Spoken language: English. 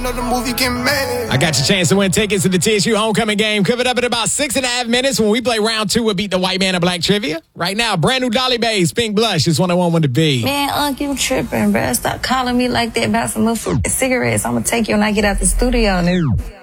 know the movie getting mad. I got your chance to win tickets to the TSU homecoming game. Coming up in about 6.5 minutes when we play round 2 with Beat the White Man of Black Trivia. Right now, brand new Dolly Bass, Pink Blush is 101 with the B. Man, Unc, you tripping, bruh. Stop calling me like that about some motherfucking cigarettes. I'm gonna take you when I get out the studio, nigga.